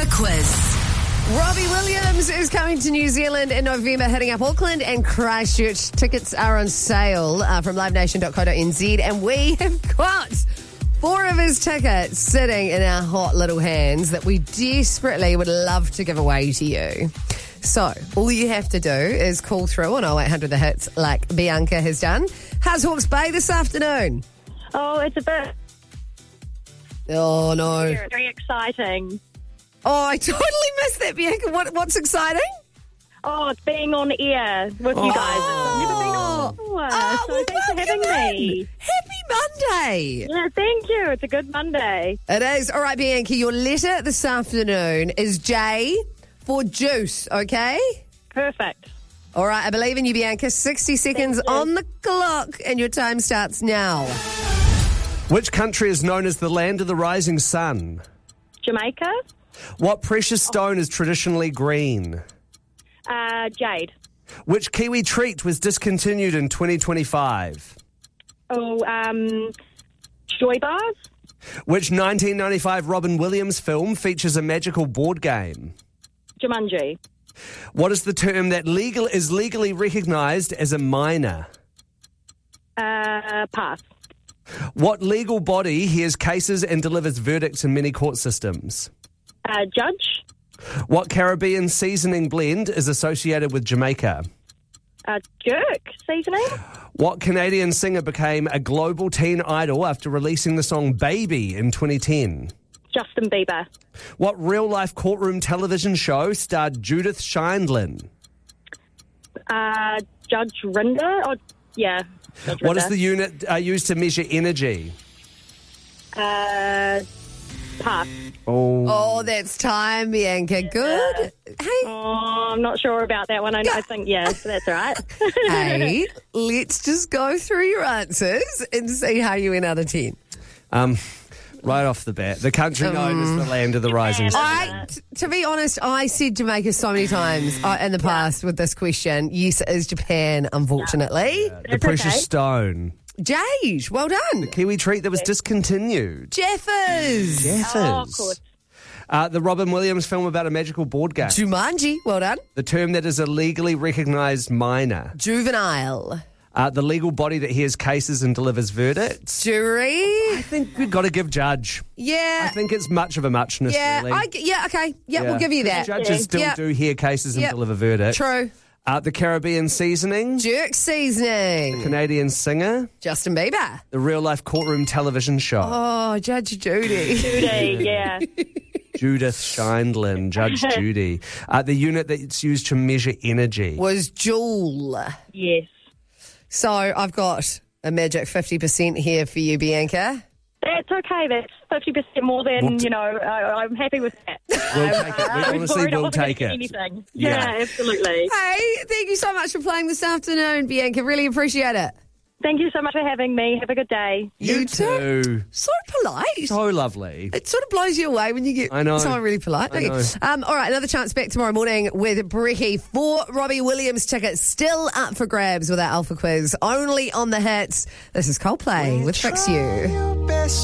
Alpha Quiz. Robbie Williams is coming to New Zealand in November, hitting up Auckland and Christchurch. Tickets are on sale from livenation.co.nz, and we have got 4 of his tickets sitting in our hot little hands that we desperately would love to give away to you. So, all you have to do is call through on 0800 The Hits like Bianca has done. How's Hawke's Bay this afternoon? Oh, it's a bit Oh, no. very exciting. Oh, I totally missed that, Bianca. What's exciting? Oh, it's being on air with you guys. I've never been on before, so thanks for having me. Happy Monday. Yeah, thank you. It's a good Monday. It is. All right, Bianca, your letter this afternoon is J for juice, okay? Perfect. All right, I believe in you, Bianca. 60 seconds Thank you. on the clock, and your time starts now. Which country is known as the land of the rising sun? Jamaica, What precious stone is traditionally green? Jade. Which Kiwi treat was discontinued in 2025? Oh, Joy Bars, Which 1995 Robin Williams film features a magical board game? Jumanji, What is the term that is legally recognised as a minor? Pass. What legal body hears cases and delivers verdicts in many court systems? Judge, What Caribbean seasoning blend is associated with Jamaica? Jerk seasoning, What Canadian singer became a global teen idol after releasing the song Baby in 2010? Justin Bieber, What real-life courtroom television show starred Judith Sheindlin? Judge Rinder. Oh, yeah. Judge What is Rinder. the unit used to measure energy? Pass. Oh, that's time, Bianca. Good. Hey, Oh, I'm not sure about that one. I think, yes, that's all right. hey, let's just go through your answers and see how you went out of 10. Right off the bat, the country known as the land of the rising sun. To be honest, I said Jamaica so many times in the past with this question. Yes, it is Japan, unfortunately. The precious okay. stone. Jade, well done. Kiwi treat that was discontinued. Jeffers. Oh, of course. The Robin Williams film about a magical board game. Jumanji, well done. The term that is a legally recognised minor. Juvenile. The legal body that hears cases and delivers verdicts. Jury. I think we've got to give judge. Yeah. I think it's much of a muchness, Yeah, really. okay. Yeah, we'll give you that. Judges still Yeah. do hear cases and Yep. deliver verdicts. True. The Caribbean seasoning. Jerk seasoning. Canadian singer. Justin Bieber. The real-life courtroom television show. Oh, Judge Judy. Judy, yeah. Judith Sheindlin, Judge Judy. The unit that's used to measure energy. Was Joule. Yes. So I've got a magic 50% here for you, Bianca. That's okay. That's 50% more than, I'm happy with that. We'll take it. We honestly worried I will wasn't take gonna it. get Anything. Yeah. Yeah, absolutely. Hey, thank you so much for playing this afternoon, Bianca. Really appreciate it. Thank you so much for having me. Have a good day. You too. So polite. So lovely. It sort of blows you away when you get I know. someone really polite. I don't you? know. All right, another chance back tomorrow morning with Brekkie. 4 Robbie Williams tickets still up for grabs with our Alpha Quiz. Only on the Hits. This is Coldplay with Fix You.